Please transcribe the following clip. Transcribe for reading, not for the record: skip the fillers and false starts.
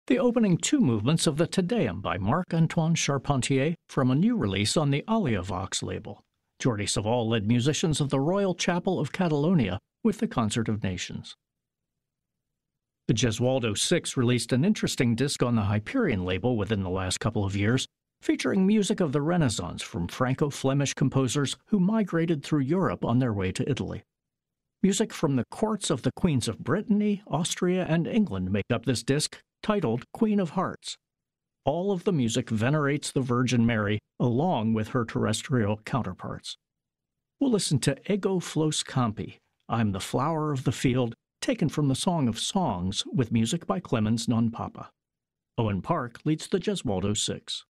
The opening two movements of the Te Deum by Marc-Antoine Charpentier from a new release on the Aliavox label. Jordi Savall led musicians of the Royal Chapel of Catalonia with the Concert of Nations. The Gesualdo Six released an interesting disc on the Hyperion label within the last couple of years, featuring music of the Renaissance from Franco-Flemish composers who migrated through Europe on their way to Italy. Music from the courts of the Queens of Brittany, Austria, and England make up this disc, titled Queen of Hearts. All of the music venerates the Virgin Mary, along with her terrestrial counterparts. We'll listen to Ego Flos Campi, I'm the Flower of the Field, taken from the Song of Songs, with music by Clemens Nonpapa. Owen Park leads the Gesualdo Six.